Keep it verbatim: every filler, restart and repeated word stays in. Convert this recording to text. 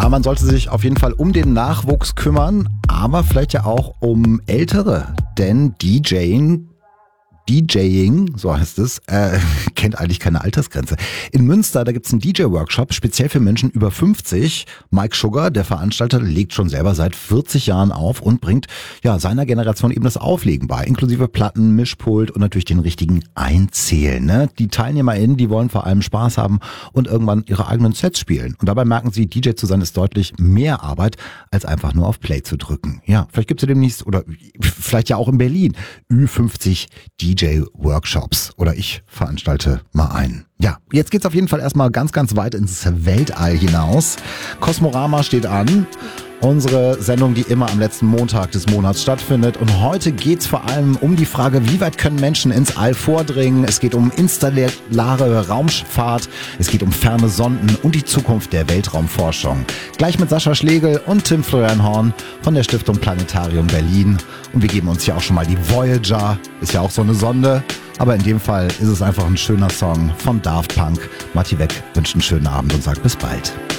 Ja, man sollte sich auf jeden Fall um den Nachwuchs kümmern, aber vielleicht ja auch um Ältere, denn DJing DJing, so heißt es, äh, kennt eigentlich keine Altersgrenze. In Münster, da gibt's einen D J-Workshop, speziell für Menschen über fünfzig. Mike Sugar, der Veranstalter, legt schon selber seit vierzig Jahren auf und bringt ja seiner Generation eben das Auflegen bei, inklusive Platten, Mischpult und natürlich den richtigen Einzählen. Ne? Die TeilnehmerInnen, die wollen vor allem Spaß haben und irgendwann ihre eigenen Sets spielen. Und dabei merken sie, D J zu sein ist deutlich mehr Arbeit, als einfach nur auf Play zu drücken. Ja, vielleicht gibt's ja demnächst, oder vielleicht ja auch in Berlin, Ü fünfzig D J-Workshops oder ich veranstalte mal einen. Ja, jetzt geht's auf jeden Fall erstmal ganz, ganz weit ins Weltall hinaus. Cosmorama steht an. Unsere Sendung, die immer am letzten Montag des Monats stattfindet. Und heute geht's vor allem um die Frage, wie weit können Menschen ins All vordringen. Es geht um interstellare Raumfahrt, es geht um ferne Sonden und die Zukunft der Weltraumforschung. Gleich mit Sascha Schlegel und Tim Florian Horn von der Stiftung Planetarium Berlin. Und wir geben uns ja auch schon mal die Voyager, ist ja auch so eine Sonde. Aber in dem Fall ist es einfach ein schöner Song von Daft Punk. Matti Weck wünscht einen schönen Abend und sagt bis bald.